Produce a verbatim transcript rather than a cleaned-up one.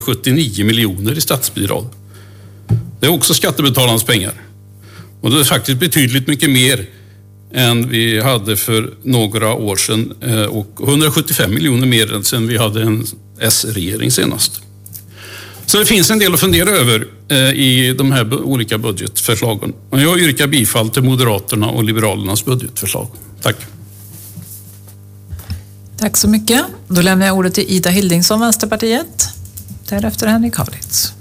sjuttionio miljoner i statsbidrag. Det är också skattebetalarnas pengar. Och det är faktiskt betydligt mycket mer än vi hade för några år sedan och hundrasjuttiofem miljoner mer än sen vi hade en S-regering senast. Så det finns en del att fundera över i de här olika budgetförslagen. Och jag yrkar bifall till Moderaterna och Liberalernas budgetförslag. Tack. Tack så mycket. Då lämnar jag ordet till Ida Hildingsson, Vänsterpartiet. Därefter Henrik Harlitz.